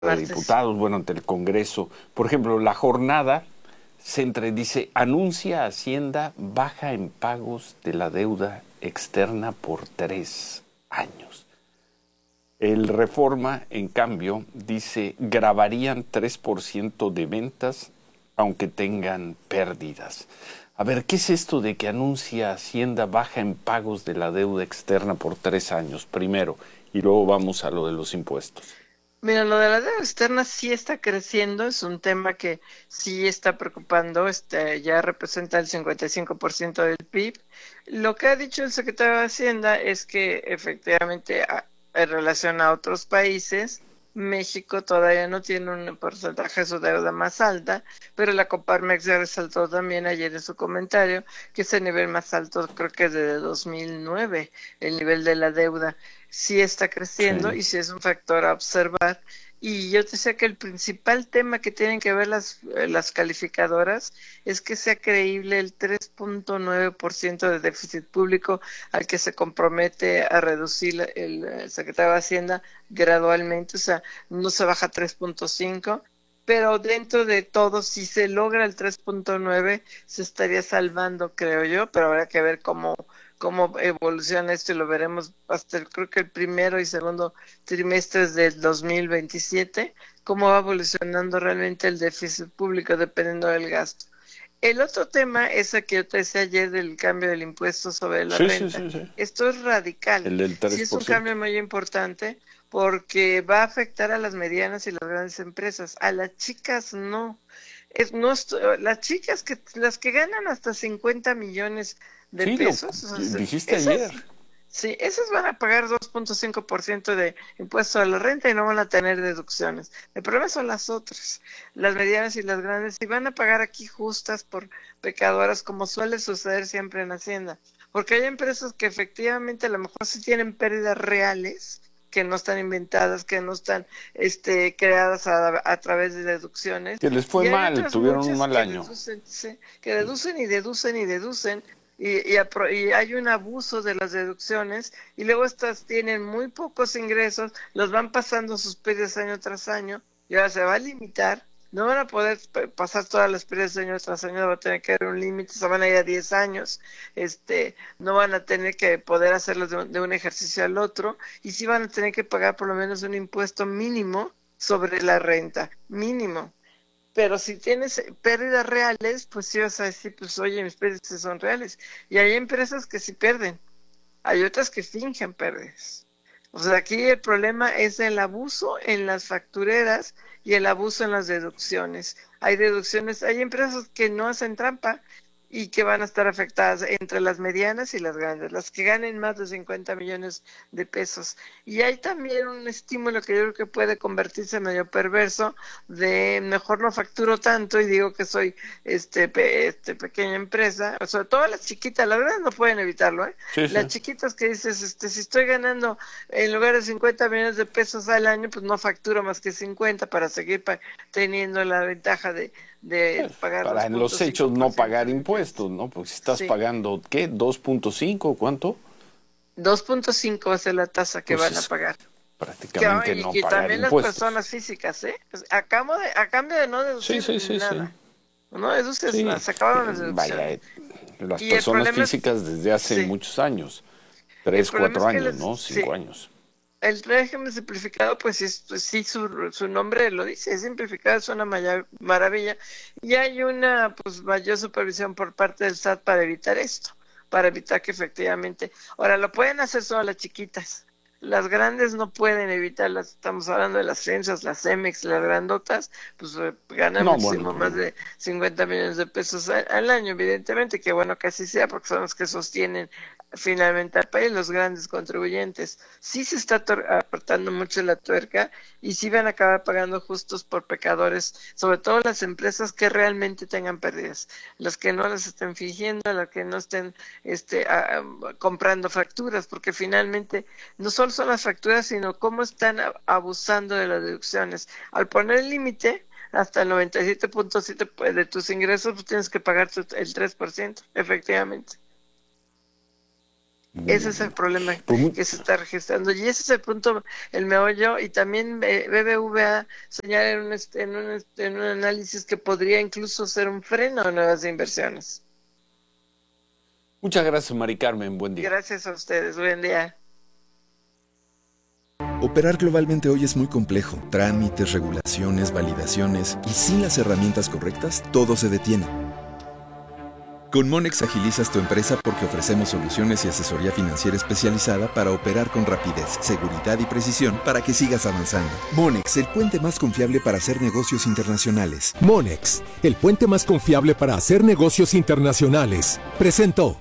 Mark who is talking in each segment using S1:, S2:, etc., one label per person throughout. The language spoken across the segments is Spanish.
S1: de
S2: martes.
S1: Diputados, bueno, ante el Congreso. Por ejemplo, la jornada dice, anuncia Hacienda baja en pagos de la deuda externa por 3 años. El Reforma, en cambio, dice, grabarían 3% de ventas aunque tengan pérdidas. A ver, ¿qué es esto de que anuncia Hacienda baja en pagos de la deuda externa por 3 años? Primero, y luego vamos a lo de los impuestos.
S2: Mira, lo de la deuda externa sí está creciendo, es un tema que sí está preocupando, ya representa el 55% del PIB. Lo que ha dicho el secretario de Hacienda es que efectivamente en relación a otros países, México todavía no tiene un porcentaje de su deuda más alta, pero la Coparmex ya resaltó también ayer en su comentario que es el nivel más alto, creo que desde 2009, el nivel de la deuda sí está creciendo
S1: Sí.
S2: y sí es un factor a observar. Y yo te decía que el principal tema que tienen que ver las calificadoras es que sea creíble el 3.9% de déficit público al que se compromete a reducir el secretario de Hacienda gradualmente, o sea, no se baja a 3.5, pero dentro de todo, si se logra el 3.9, se estaría salvando, creo yo, pero habrá que ver cómo evoluciona esto y lo veremos hasta creo que el primero y segundo trimestres del 2027, cómo va evolucionando realmente el déficit público dependiendo del gasto. El otro tema es el que yo te decía ayer del cambio del impuesto sobre la
S1: Sí, sí,
S2: renta.
S1: sí, sí.
S2: Esto es radical.
S1: El del
S2: Sí
S1: tres
S2: es
S1: por
S2: un
S1: ciento.
S2: cambio muy importante porque va a afectar a las medianas y las grandes empresas. A las chicas no. No las chicas las que ganan hasta 50 millones de
S1: Sí, lo
S2: pesos, o sea,
S1: dijiste ayer.
S2: sí, esas van a pagar 2.5% de impuesto a la renta y no van a tener deducciones. El problema son las otras, las medianas y las grandes, y van a pagar aquí justas por pecadoras, como suele suceder siempre en Hacienda. Porque hay empresas que efectivamente a lo mejor sí tienen pérdidas reales, que no están inventadas, que no están creadas a través de deducciones,
S1: Que les fue
S2: y hay
S1: mal,
S2: otras
S1: tuvieron un
S2: muchas
S1: mal
S2: que
S1: año.
S2: deducen, sí, que deducen y deducen y deducen, y hay un abuso de las deducciones y luego estas tienen muy pocos ingresos, los van pasando sus pérdidas año tras año y ahora se va a limitar, no van a poder pasar todas las pérdidas año tras año, va a tener que haber un límite, se van a ir a 10 años, no van a tener que poder hacerlo de un ejercicio al otro y sí van a tener que pagar por lo menos un impuesto mínimo sobre la renta, mínimo. Pero si tienes pérdidas reales, pues sí vas a decir, pues oye, mis pérdidas sí son reales. Y hay empresas que sí pierden, hay otras que fingen pérdidas. O sea, aquí el problema es el abuso en las factureras y el abuso en las deducciones. Hay deducciones, hay empresas que no hacen trampa y que van a estar afectadas entre las medianas y las grandes, las que ganen más de 50 millones de pesos. Y hay también un estímulo que yo creo que puede convertirse medio perverso de mejor no facturo tanto y digo que soy pequeña empresa, o sea, todas las chiquitas, la verdad no pueden evitarlo, ¿eh?
S1: Sí, sí.
S2: Las chiquitas que dices, si estoy ganando en lugar de 50 millones de pesos al año, pues no facturo más que 50 para seguir teniendo la ventaja de
S1: Pues,
S2: pagar
S1: para en los hechos no
S2: 2.5%
S1: pagar
S2: de impuestos.
S1: impuestos, ¿no? Porque si estás
S2: Sí,
S1: pagando, ¿qué? ¿2.5? ¿Cuánto?
S2: 2.5 va a ser la tasa que
S1: Pues
S2: van a
S1: es
S2: pagar.
S1: prácticamente no
S2: Y
S1: pagar
S2: también las
S1: impuestos.
S2: personas físicas, ¿eh? Pues a cambio de no
S1: Sí,
S2: deducir
S1: sí, sí, sí.
S2: nada. No deduces nada,
S1: Sí,
S2: se acabaron las
S1: vaya,
S2: deducciones.
S1: las
S2: Y el
S1: personas
S2: problema es,
S1: físicas desde hace
S2: sí,
S1: muchos años,
S2: el
S1: tres,
S2: problema
S1: cuatro
S2: es que
S1: años, ¿no?
S2: sí,
S1: 5 años.
S2: el régimen simplificado, pues sí, su nombre lo dice, es simplificado, es una maravilla. Y hay una pues mayor supervisión por parte del SAT para evitar esto, para evitar que efectivamente. Ahora, lo pueden hacer solo las chiquitas. Las grandes no pueden evitarlas, estamos hablando de las ciencias, las CEMEX, las grandotas, pues ganan
S1: No, bueno,
S2: muchísimo más de 50 millones de pesos al año, evidentemente, que bueno que así sea, porque son los que sostienen finalmente al país, los grandes contribuyentes. Sí se está apretando mucho la tuerca y sí van a acabar pagando justos por pecadores, sobre todo las empresas que realmente tengan pérdidas, las que no las estén fingiendo, las que no estén comprando facturas, porque finalmente no solo son las facturas, sino cómo están abusando de las deducciones. Al poner el límite, hasta el 97.7 de tus ingresos, pues tienes que pagar el 3%, efectivamente. Ese es el problema que se está registrando, y ese es el punto, el meollo. Y también BBVA señala en un análisis que podría incluso ser un freno a nuevas inversiones.
S1: Muchas gracias, Mari Carmen. Buen día.
S2: Gracias a ustedes. Buen día.
S3: Operar globalmente hoy es muy complejo. Trámites, regulaciones, validaciones, y sin las herramientas correctas, todo se detiene. Con Monex agilizas tu empresa porque ofrecemos soluciones y asesoría financiera especializada para operar con rapidez, seguridad y precisión para que sigas avanzando. Monex, el puente más confiable para hacer negocios internacionales.
S4: Monex, el puente más confiable para hacer negocios internacionales. Presentó.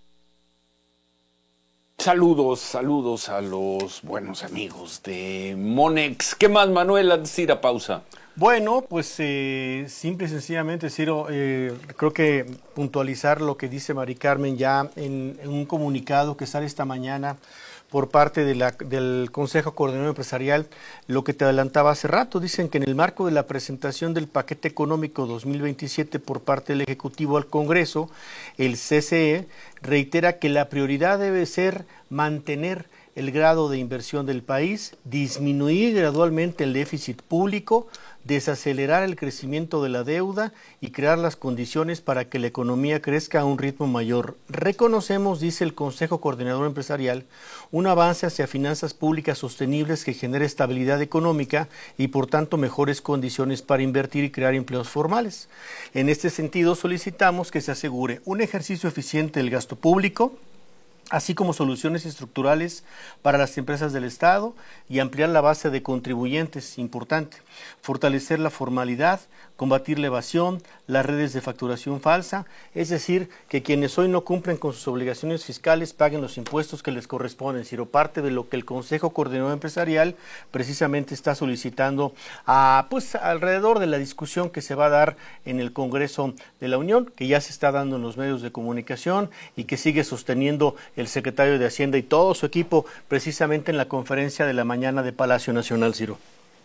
S1: Saludos a los buenos amigos de Monex. ¿Qué más, Manuel, antes de ir a pausa?
S5: Bueno, pues simple y sencillamente, Ciro, creo que puntualizar lo que dice Mari Carmen ya en un comunicado que sale esta mañana por parte del Consejo Coordinador Empresarial, lo que te adelantaba hace rato. Dicen que en el marco de la presentación del paquete económico 2027 por parte del Ejecutivo al Congreso, el CCE reitera que la prioridad debe ser mantener el grado de inversión del país, disminuir gradualmente el déficit público, desacelerar el crecimiento de la deuda y crear las condiciones para que la economía crezca a un ritmo mayor. Reconocemos, dice el Consejo Coordinador Empresarial, un avance hacia finanzas públicas sostenibles que genere estabilidad económica y por tanto mejores condiciones para invertir y crear empleos formales. En este sentido, solicitamos que se asegure un ejercicio eficiente del gasto público, así como soluciones estructurales para las empresas del Estado y ampliar la base de contribuyentes, importante, fortalecer la formalidad, combatir la evasión, las redes de facturación falsa, es decir, que quienes hoy no cumplen con sus obligaciones fiscales paguen los impuestos que les corresponden, sino parte de lo que el Consejo Coordinador Empresarial precisamente está solicitando pues alrededor de la discusión que se va a dar en el Congreso de la Unión, que ya se está dando en los medios de comunicación y que sigue sosteniendo el secretario de Hacienda y todo su equipo precisamente en la conferencia de la mañana de Palacio Nacional, Ciro.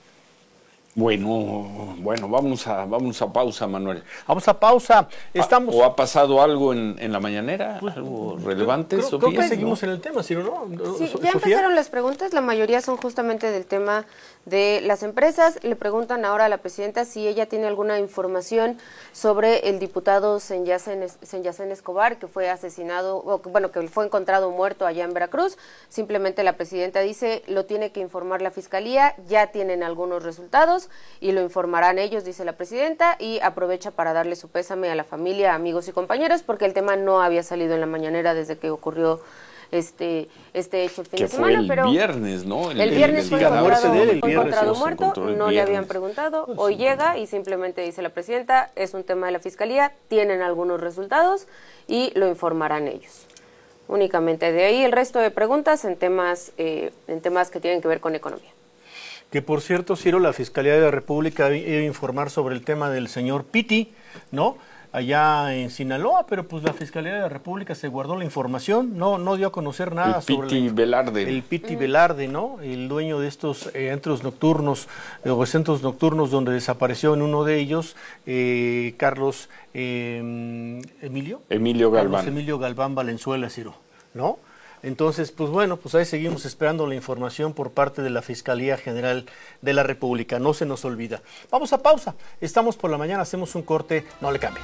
S1: Bueno, vamos a pausa, Manuel.
S5: Vamos a pausa. Estamos.
S1: ¿O ha pasado algo en la mañanera?
S5: Pues,
S1: ¿Algo relevante, Sofía?
S5: Creo que seguimos en el tema, Ciro, ¿no?
S6: Sí, ya empezaron las preguntas, la mayoría son justamente del tema de las empresas. Le preguntan ahora a la presidenta si ella tiene alguna información sobre el diputado Senyacen Escobar, que fue asesinado, que fue encontrado muerto allá en Veracruz. Simplemente la presidenta dice, lo tiene que informar la Fiscalía, ya tienen algunos resultados y lo informarán ellos, dice la presidenta, y aprovecha para darle su pésame a la familia, amigos y compañeros, porque el tema no había salido en la mañanera desde que ocurrió este hecho el fin de semana,
S1: pero el viernes, ¿no?
S6: El viernes fue encontrado muerto, no le habían preguntado, hoy llega y simplemente dice la presidenta, es un tema de la Fiscalía, tienen algunos resultados y lo informarán ellos. Únicamente de ahí el resto de preguntas en temas que tienen que ver con economía.
S5: Que por cierto, Ciro, la Fiscalía de la República iba a informar sobre el tema del señor Piti, ¿no? Allá en Sinaloa, pero pues la Fiscalía de la República se guardó la información, no dio a conocer nada sobre el Piti Velarde, ¿no? El dueño de estos antros nocturnos o centros nocturnos donde desapareció en uno de ellos Carlos Emilio Galván Valenzuela, Ciro, ¿no? Entonces, pues bueno, pues ahí seguimos esperando la información por parte de la Fiscalía General de la República, no se nos olvida. Vamos a pausa, estamos por la mañana, hacemos un corte, no le cambie.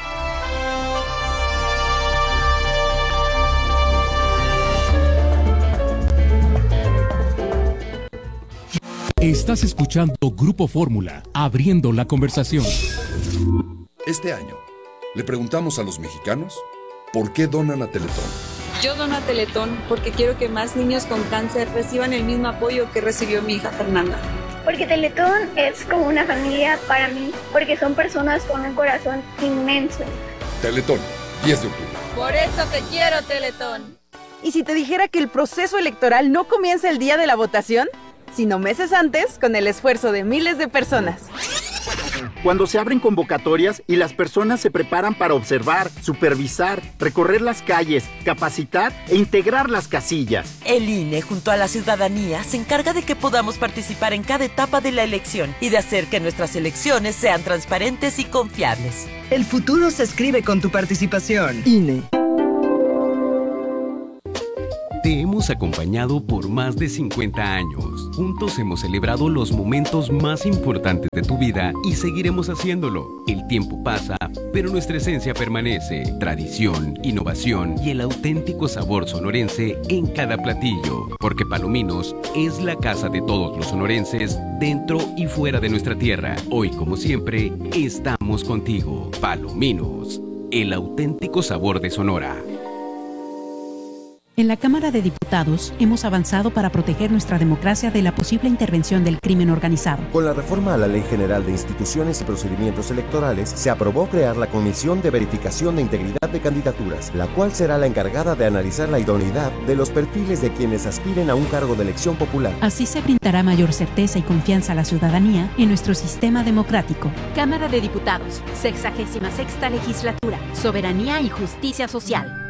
S4: Estás escuchando Grupo Fórmula, abriendo la conversación.
S7: Este año, le preguntamos a los mexicanos por qué donan a Teletón.
S8: Yo dono a Teletón porque quiero que más niños con cáncer reciban el mismo apoyo que recibió mi hija Fernanda.
S9: Porque Teletón es como una familia para mí, porque son personas con un corazón inmenso.
S7: Teletón, 10 de octubre.
S8: Por eso te quiero, Teletón.
S10: ¿Y si te dijera que el proceso electoral no comienza el día de la votación, sino meses antes, con el esfuerzo de miles de personas?
S11: Cuando se abren convocatorias y las personas se preparan para observar, supervisar, recorrer las calles, capacitar e integrar las casillas.
S12: El INE, junto a la ciudadanía, se encarga de que podamos participar en cada etapa de la elección y de hacer que nuestras elecciones sean transparentes y confiables.
S13: El futuro se escribe con tu participación. INE. hemos acompañado por más de 50 años. Juntos hemos celebrado los momentos más importantes de tu vida y seguiremos haciéndolo. El tiempo pasa, pero nuestra esencia permanece. Tradición, innovación y el auténtico sabor sonorense en cada platillo. Porque Palominos es la casa de todos los sonorenses, dentro y fuera de nuestra tierra. Hoy, como siempre, estamos contigo. Palominos, el auténtico sabor de Sonora.
S14: En la Cámara de Diputados hemos avanzado para proteger nuestra democracia de la posible intervención del crimen organizado.
S15: Con la reforma a la Ley General de Instituciones y Procedimientos Electorales, se aprobó crear la Comisión de Verificación de Integridad de Candidaturas, la cual será la encargada de analizar la idoneidad de los perfiles de quienes aspiren a un cargo de elección popular.
S14: Así se brindará mayor certeza y confianza a la ciudadanía en nuestro sistema democrático.
S16: Cámara de Diputados, 66ª Legislatura, Soberanía y Justicia Social.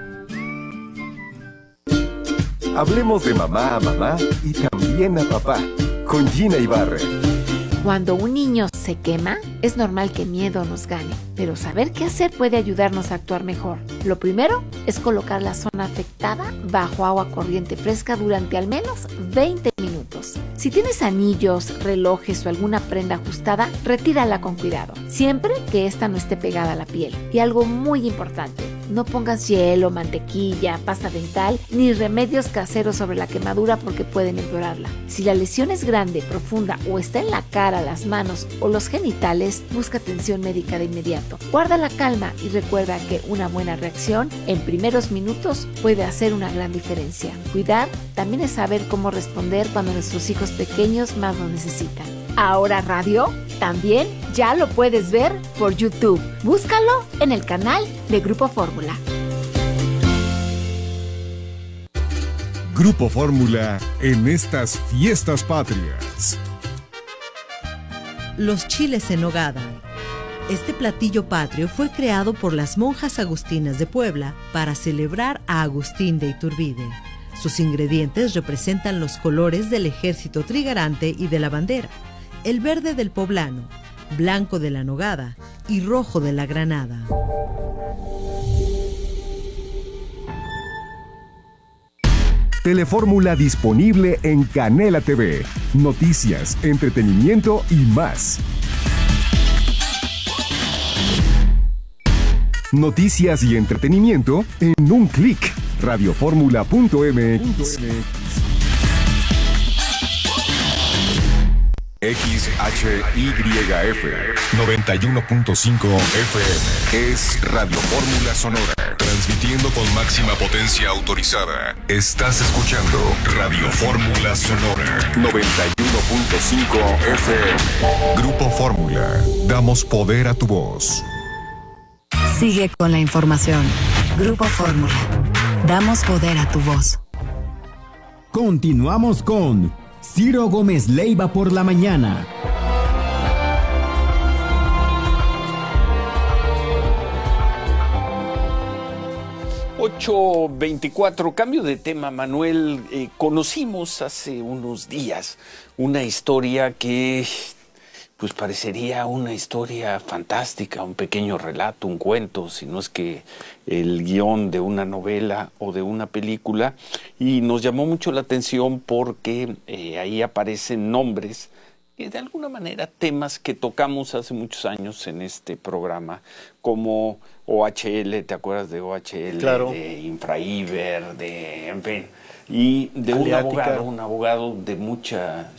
S17: Hablemos de mamá a mamá y también a papá, con Gina Ibarra.
S18: Cuando un niño se quema, es normal que miedo nos gane, pero saber qué hacer puede ayudarnos a actuar mejor. Lo primero es colocar la zona afectada bajo agua corriente fresca durante al menos 20 minutos. Si tienes anillos, relojes o alguna prenda ajustada, retírala con cuidado, siempre que esta no esté pegada a la piel. Y algo muy importante, no pongas hielo, mantequilla, pasta dental ni remedios caseros sobre la quemadura porque pueden empeorarla. Si la lesión es grande, profunda o está en la cara, las manos o los genitales, busca atención médica de inmediato. Guarda la calma y recuerda que una buena reacción en primeros minutos puede hacer una gran diferencia. Cuidar también es saber cómo responder cuando nuestros hijos pequeños más lo necesitan. Ahora Radio también ya lo puedes ver por YouTube. Búscalo en el canal de Grupo Fórmula.
S19: Grupo Fórmula en estas fiestas patrias.
S20: Los chiles en nogada. Este platillo patrio fue creado por las monjas agustinas de Puebla para celebrar a Agustín de Iturbide. Sus ingredientes representan los colores del ejército trigarante y de la bandera: el verde del poblano, blanco de la nogada y rojo de la granada.
S17: Telefórmula disponible en Canela TV. Noticias, entretenimiento y más. Noticias y entretenimiento en un clic. Radioformula.mx.
S19: XHYF 91.5 FM es Radio Fórmula Sonora, transmitiendo con máxima potencia autorizada. Estás escuchando Radio Fórmula Sonora 91.5 FM. Grupo Fórmula, damos poder a tu voz.
S21: Sigue con la información. Grupo Fórmula, damos poder a tu voz.
S22: Continuamos con Ciro Gómez Leiva por la mañana.
S1: ...8:24, cambio de tema, Manuel. Conocimos hace unos días una historia que pues parecería una historia fantástica, un pequeño relato, un cuento, si no es que el guión de una novela o de una película, y nos llamó mucho la atención porque ahí aparecen nombres que de alguna manera temas que tocamos hace muchos años en este programa, como OHL, ¿te acuerdas de OHL?
S5: Claro.
S1: De Infraiber, en fin, y de un abogado de mucha,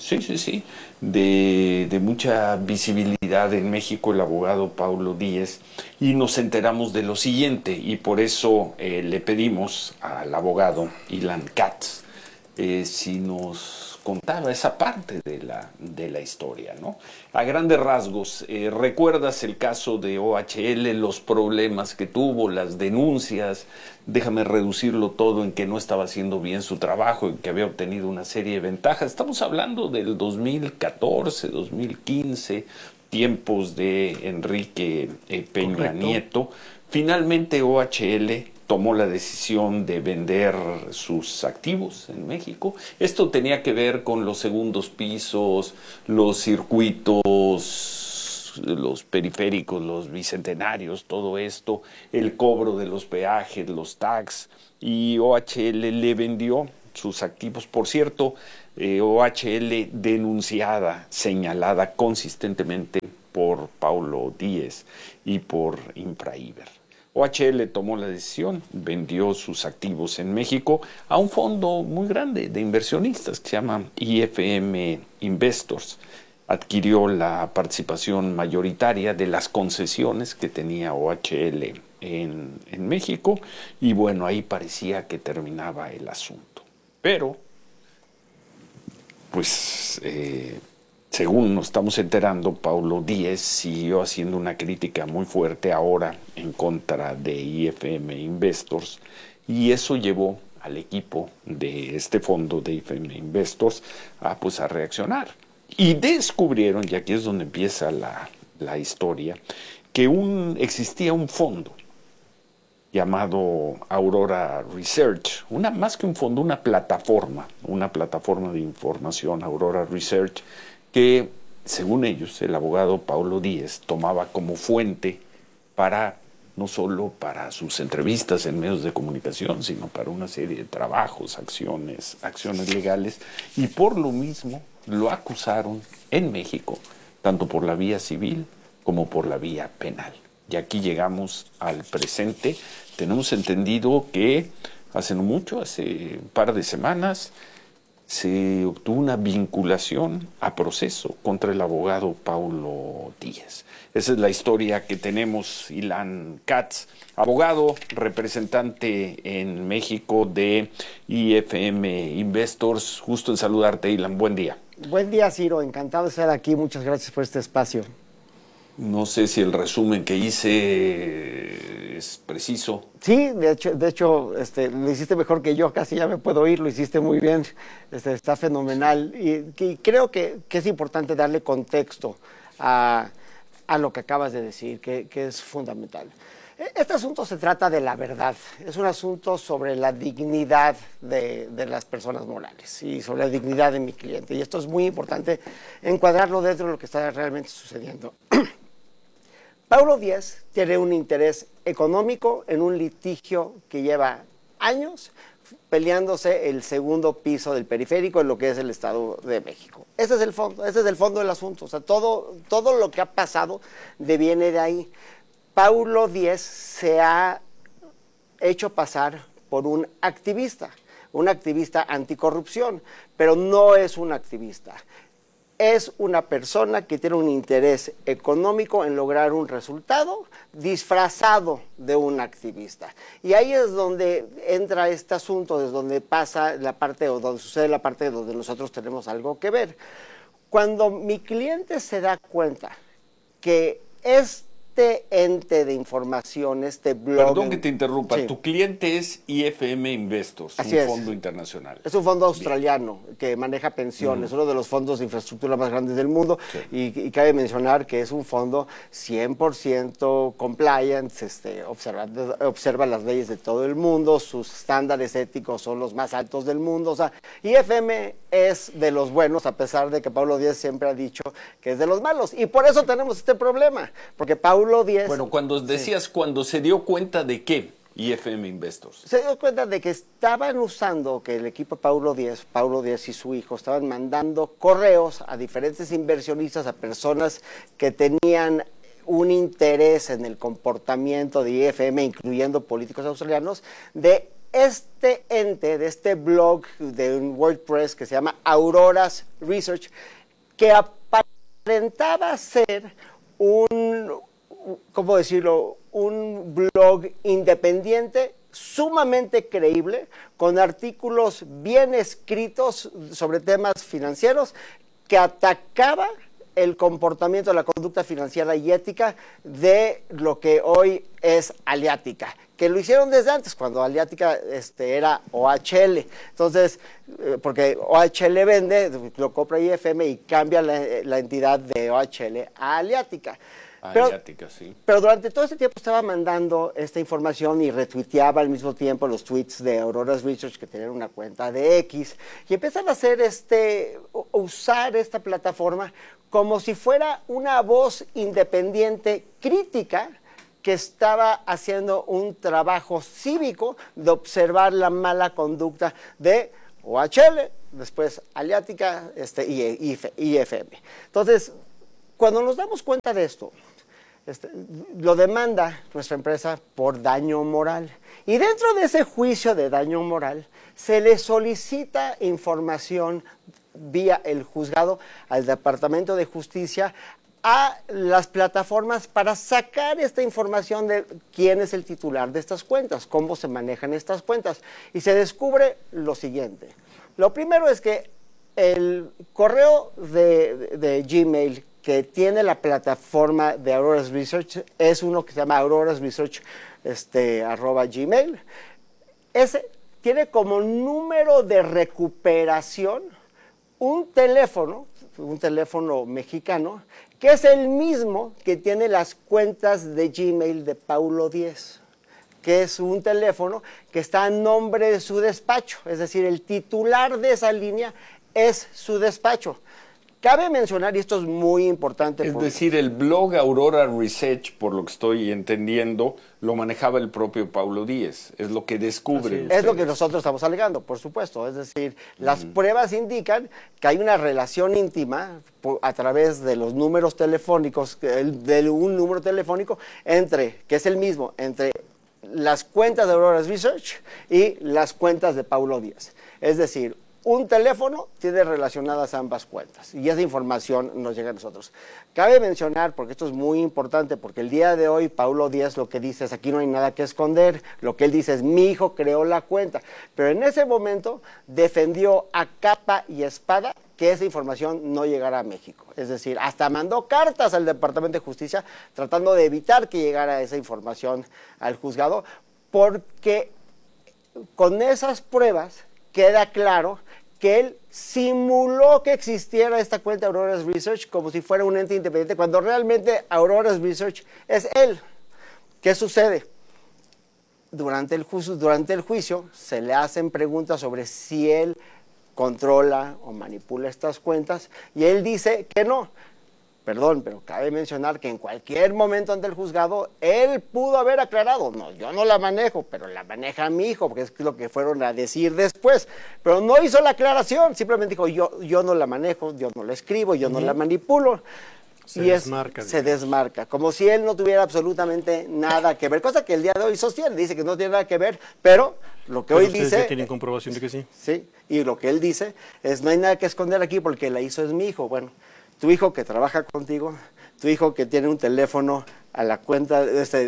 S1: de mucha visibilidad en México, el abogado Paulo Díez, y nos enteramos de lo siguiente, y por eso le pedimos al abogado Ilan Katz si nos contaba esa parte de la historia, ¿no? A grandes rasgos, ¿recuerdas el caso de OHL, los problemas que tuvo, las denuncias? Déjame reducirlo todo en que no estaba haciendo bien su trabajo, en que había obtenido una serie de ventajas. Estamos hablando del 2014, 2015, tiempos de Enrique Peña
S5: Correcto.
S1: Nieto. Finalmente OHL tomó la decisión de vender sus activos en México. Esto tenía que ver con los segundos pisos, los circuitos, los periféricos, los bicentenarios, todo esto, el cobro de los peajes, los tax, y OHL le vendió sus activos. Por cierto, OHL denunciada, señalada consistentemente por Paulo Díez y por Infraiber. OHL tomó la decisión, vendió sus activos en México a un fondo muy grande de inversionistas que se llama IFM Investors. Adquirió la participación mayoritaria de las concesiones que tenía OHL en México y bueno, ahí parecía que terminaba el asunto. Pero, pues, según nos estamos enterando, Paulo Díez siguió haciendo una crítica muy fuerte ahora en contra de IFM Investors y eso llevó al equipo de este fondo de IFM Investors a reaccionar. Y descubrieron, y aquí es donde empieza la historia, que existía un fondo llamado Aurora Research, más que un fondo, una plataforma de información, Aurora Research, que según ellos, el abogado Paulo Díez tomaba como fuente no solo para sus entrevistas en medios de comunicación, sino para una serie de trabajos, acciones legales, y por lo mismo lo acusaron en México, tanto por la vía civil como por la vía penal. Y aquí llegamos al presente. Tenemos entendido que hace un par de semanas, se obtuvo una vinculación a proceso contra el abogado Paulo Díez. Esa es la historia que tenemos. Ilan Katz, abogado, representante en México de IFM Investors. Justo en saludarte, Ilan. Buen día.
S2: Buen día, Ciro. Encantado de estar aquí. Muchas gracias por este espacio.
S1: No sé si el resumen que hice es preciso.
S2: Sí, de hecho, lo hiciste mejor que yo, casi ya me puedo ir, lo hiciste muy bien, está fenomenal. Y creo que es importante darle contexto a lo que acabas de decir, que es fundamental. Este asunto se trata de la verdad, es un asunto sobre la dignidad de las personas morales y sobre la dignidad de mi cliente. Y esto es muy importante encuadrarlo dentro de lo que está realmente sucediendo. Paulo Díez tiene un interés económico en un litigio que lleva años peleándose el segundo piso del periférico en lo que es el Estado de México. Ese es el fondo del asunto. O sea, todo lo que ha pasado deviene de ahí. Paulo Díez se ha hecho pasar por un activista anticorrupción, pero no es un activista. Es una persona que tiene un interés económico en lograr un resultado disfrazado de un activista. Y ahí es donde entra este asunto, es donde pasa la parte, o donde sucede la parte donde nosotros tenemos algo que ver. Cuando mi cliente se da cuenta que este ente de información, este blog...
S1: Perdón que te interrumpa,
S2: sí.
S1: Tu cliente es IFM Investors,
S2: Así
S1: un fondo internacional.
S2: Es un fondo australiano que maneja pensiones, uno de los fondos de infraestructura más grandes del mundo, sí. y cabe mencionar que es un fondo 100% compliance, observa las leyes de todo el mundo, sus estándares éticos son los más altos del mundo. O sea, IFM es de los buenos, a pesar de que Paulo Díez siempre ha dicho que es de los malos, y por eso tenemos este problema, porque Paulo Díez...
S1: Bueno, cuando decías, cuando se dio cuenta de qué, IFM Investors.
S2: Se dio cuenta de que estaban usando, que el equipo Paulo Díez y su hijo estaban mandando correos a diferentes inversionistas, a personas que tenían un interés en el comportamiento de IFM, incluyendo políticos australianos, de este ente, de este blog de un WordPress que se llama Aurora Research, que aparentaba ser ¿cómo decirlo? Un blog independiente, sumamente creíble, con artículos bien escritos sobre temas financieros, que atacaba el comportamiento, la conducta financiera y ética de lo que hoy es Aliática, que lo hicieron desde antes, cuando Aliática era OHL. Entonces, porque OHL vende, lo compra IFM y cambia la entidad de OHL a Aliática. Pero durante todo este tiempo estaba mandando esta información y retuiteaba al mismo tiempo los tweets de Aurora Research, que tenían una cuenta de X, y empiezan a hacer usar esta plataforma como si fuera una voz independiente crítica que estaba haciendo un trabajo cívico de observar la mala conducta de OHL, después Aliática y IFM. Entonces, cuando nos damos cuenta de esto, lo demanda nuestra empresa por daño moral. Y dentro de ese juicio de daño moral, se le solicita información vía el juzgado al Departamento de Justicia, a las plataformas para sacar esta información de quién es el titular de estas cuentas, cómo se manejan estas cuentas. Y se descubre lo siguiente. Lo primero es que el correo de Gmail que tiene la plataforma de Aurora Research es uno que se llama @aurorasresearch @gmail. Ese tiene como número de recuperación un teléfono mexicano, que es el mismo que tiene las cuentas de Gmail de Paulo Díez, que es un teléfono que está a nombre de su despacho, es decir, el titular de esa línea es su despacho. Cabe mencionar, y esto es muy importante...
S1: Es decir, el blog Aurora Research, por lo que estoy entendiendo, lo manejaba el propio Paulo Díez. Es lo que descubre.
S2: Es lo que nosotros estamos alegando, por supuesto. Es decir, las pruebas indican que hay una relación íntima a través de los números telefónicos, de un número telefónico, que es el mismo, entre las cuentas de Aurora Research y las cuentas de Paulo Díez. Es decir, un teléfono tiene relacionadas ambas cuentas y esa información nos llega a nosotros. Cabe mencionar, porque esto es muy importante, porque el día de hoy Paulo Díez lo que dice es: aquí no hay nada que esconder, lo que él dice es: mi hijo creó la cuenta, pero en ese momento defendió a capa y espada que esa información no llegara a México. Es decir, hasta mandó cartas al Departamento de Justicia tratando de evitar que llegara esa información al juzgado, porque con esas pruebas queda claro que él simuló que existiera esta cuenta Aurora Research como si fuera un ente independiente, cuando realmente Aurora Research es él. ¿Qué sucede? Durante el juicio se le hacen preguntas sobre si él controla o manipula estas cuentas y él dice que no. Perdón, pero cabe mencionar que en cualquier momento ante el juzgado, él pudo haber aclarado: no, yo no la manejo, pero la maneja mi hijo, porque es lo que fueron a decir después. Pero no hizo la aclaración, simplemente dijo: yo no la manejo, yo no la escribo, yo no la manipulo. Se desmarca, como si él no tuviera absolutamente nada que ver, cosa que el día de hoy sostiene, dice que no tiene nada que ver, pero lo que hoy dice...
S5: ya tienen comprobación de que sí.
S2: Sí, y lo que él dice es: no hay nada que esconder aquí porque la hizo es mi hijo. Bueno, tu hijo que trabaja contigo, tu hijo que tiene un teléfono a la cuenta,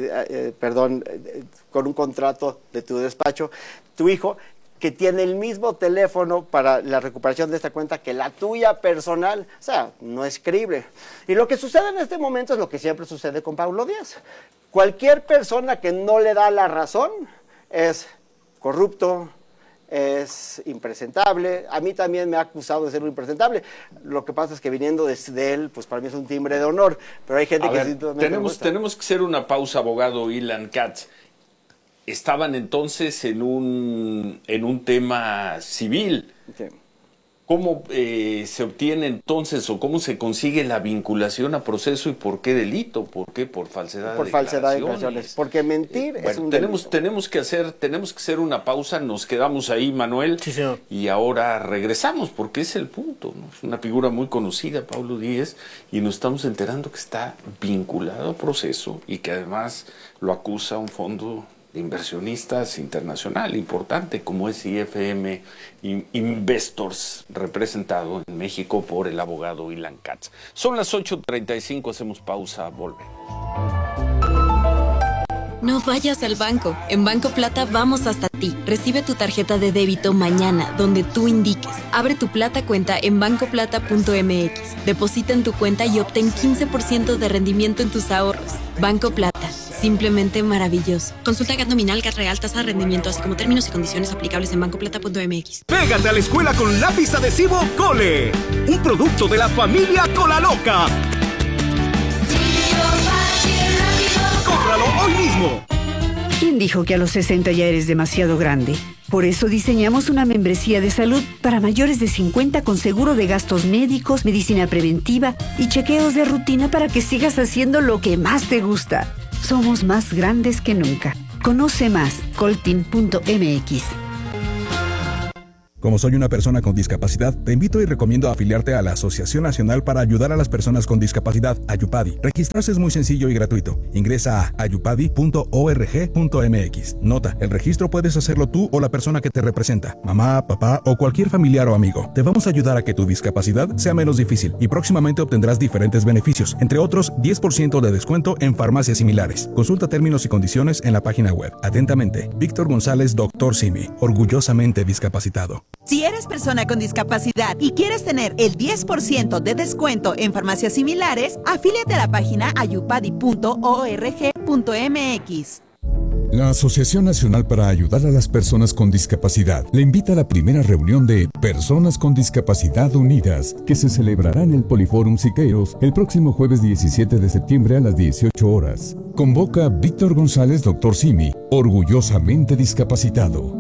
S2: con un contrato de tu despacho, tu hijo que tiene el mismo teléfono para la recuperación de esta cuenta que la tuya personal, o sea, no es creíble. Y lo que sucede en este momento es lo que siempre sucede con Paulo Díez. Cualquier persona que no le da la razón es corrupto, es impresentable. A mí también me ha acusado de ser un impresentable. Lo que pasa es que viniendo de él, pues para mí es un timbre de honor. Pero hay gente
S1: tenemos que hacer una pausa, abogado Ilan Katz. Estaban entonces en un tema civil. Sí. ¿Cómo se obtiene entonces o cómo se consigue la vinculación a proceso y por qué delito? ¿Por qué? Por falsedad de declaraciones.
S2: Porque mentir es un delito.
S1: Tenemos que hacer una pausa, nos quedamos ahí, Manuel,
S5: sí, señor.
S1: Y ahora regresamos porque es el punto, ¿no? Es una figura muy conocida, Paulo Díez, y nos estamos enterando que está vinculado a proceso y que además lo acusa un fondo de inversionistas internacional importante como es IFM Investors, representado en México por el abogado Ilan Katz. Son las 8:35, hacemos pausa, volvemos.
S3: No vayas al banco. En Banco Plata vamos hasta ti. Recibe tu tarjeta de débito mañana, donde tú indiques. Abre tu Plata cuenta en bancoplata.mx. Deposita en tu cuenta y obtén 15% de rendimiento en tus ahorros. Banco Plata. Simplemente maravilloso. Consulta GAT nominal, GAT real, tasa de rendimiento, así como términos y condiciones aplicables en bancoplata.mx.
S22: Pégate a la escuela con lápiz adhesivo Cole. Un producto de la familia Colaloca. ¡Cómpralo hoy mismo!
S6: ¿Quién dijo que a los 60 ya eres demasiado grande? Por eso diseñamos una membresía de salud para mayores de 50 con seguro de gastos médicos, medicina preventiva y chequeos de rutina para que sigas haciendo lo que más te gusta. Somos más grandes que nunca. Conoce más, coltin.mx.
S4: Como soy una persona con discapacidad, te invito y recomiendo afiliarte a la Asociación Nacional para Ayudar a las Personas con Discapacidad, Ayupadi. Registrarse es muy sencillo y gratuito. Ingresa a ayupadi.org.mx. Nota, el registro puedes hacerlo tú o la persona que te representa, mamá, papá o cualquier familiar o amigo. Te vamos a ayudar a que tu discapacidad sea menos difícil y próximamente obtendrás diferentes beneficios, entre otros 10% de descuento en farmacias similares. Consulta términos y condiciones en la página web. Atentamente, Víctor González, Dr. Simi, orgullosamente discapacitado.
S9: Si eres persona con discapacidad y quieres tener el 10% de descuento en farmacias similares, afíliate a la página ayupadi.org.mx.
S23: La Asociación Nacional para Ayudar a las Personas con Discapacidad le invita a la primera reunión de Personas con Discapacidad Unidas, que se celebrará en el Poliforum Siqueiros el próximo jueves 17 de septiembre a las 18 horas. Convoca Víctor González, Dr. Simi, orgullosamente discapacitado.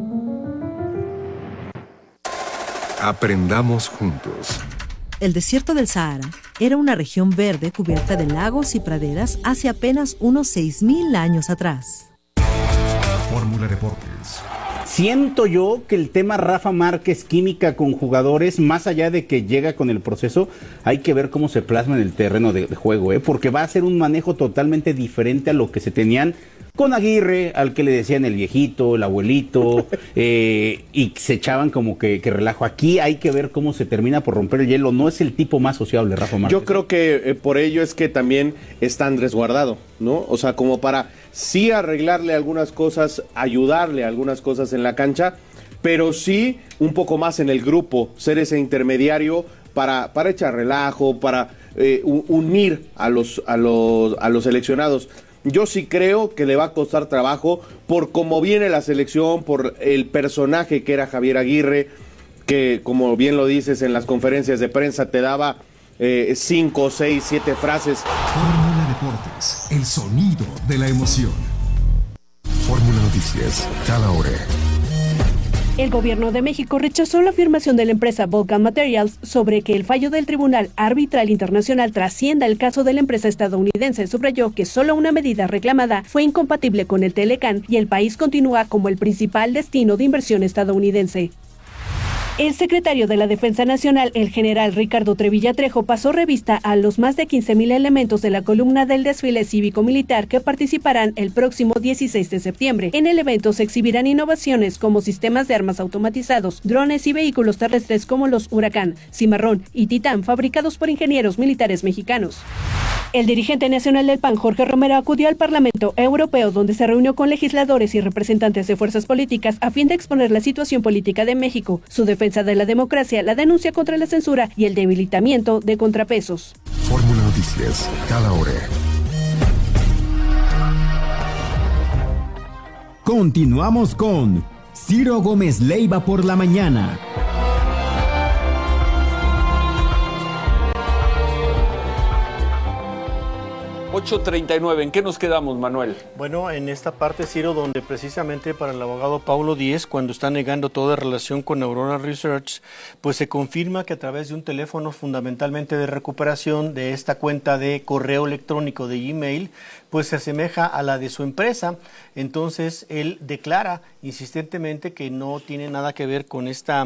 S19: Aprendamos juntos.
S20: El desierto del Sahara era una región verde cubierta de lagos y praderas hace apenas unos 6,000 años atrás.
S19: Fórmula Deportes.
S24: Siento yo que el tema Rafa Márquez, química con jugadores, más allá de que llega con el proceso, hay que ver cómo se plasma en el terreno de juego, porque va a ser un manejo totalmente diferente a lo que se tenían con Aguirre, al que le decían el viejito, el abuelito, y se echaban como que relajo. Aquí hay que ver cómo se termina por romper el hielo. No es el tipo más sociable, Rafa Márquez.
S25: Yo creo que por ello es que también está Andrés Guardado, ¿no? O sea, como para sí arreglarle algunas cosas, ayudarle a algunas cosas en la cancha, pero sí un poco más en el grupo, ser ese intermediario para echar relajo, para unir a los seleccionados. Yo sí creo que le va a costar trabajo por cómo viene la selección, por el personaje que era Javier Aguirre, que como bien lo dices en las conferencias de prensa te daba 5, 6, 7 frases.
S19: Fórmula Deportes, el sonido de la emoción. Fórmula Noticias, cada hora.
S26: El gobierno de México rechazó la afirmación de la empresa Vulcan Materials sobre que el fallo del Tribunal Arbitral Internacional trascienda el caso de la empresa estadounidense. Subrayó que solo una medida reclamada fue incompatible con el Telecán y el país continúa como el principal destino de inversión estadounidense. El secretario de la Defensa Nacional, el general Ricardo Trevilla Trejo, pasó revista a los más de 15,000 elementos de la columna del desfile cívico-militar que participarán el próximo 16 de septiembre. En el evento se exhibirán innovaciones como sistemas de armas automatizados, drones y vehículos terrestres como los Huracán, Cimarrón y Titán, fabricados por ingenieros militares mexicanos. El dirigente nacional del PAN, Jorge Romero, acudió al Parlamento Europeo, donde se reunió con legisladores y representantes de fuerzas políticas a fin de exponer la situación política de México, su defensa de la democracia, la denuncia contra la censura y el debilitamiento de contrapesos.
S19: Fórmula Noticias, cada hora.
S22: Continuamos con Ciro Gómez Leiva por la mañana.
S1: 8:39, ¿en qué nos quedamos, Manuel?
S5: Bueno, en esta parte, Ciro, donde precisamente para el abogado Paulo Díez, cuando está negando toda relación con Aurora Research, pues se confirma que a través de un teléfono fundamentalmente de recuperación de esta cuenta de correo electrónico de Gmail, pues se asemeja a la de su empresa. Entonces él declara insistentemente que no tiene nada que ver con esta